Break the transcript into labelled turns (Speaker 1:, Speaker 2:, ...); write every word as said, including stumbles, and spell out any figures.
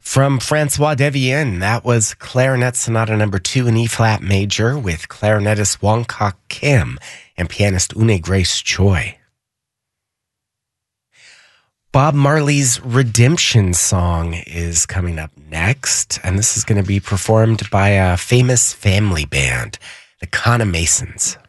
Speaker 1: From Francois Devienne, that was Clarinet Sonata Number Two in E-flat major with clarinetist Wong Kok Kim and pianist Une Grace Choi. Bob Marley's Redemption Song is coming up next, and this is going to be performed by a famous family band, the Conner Masons.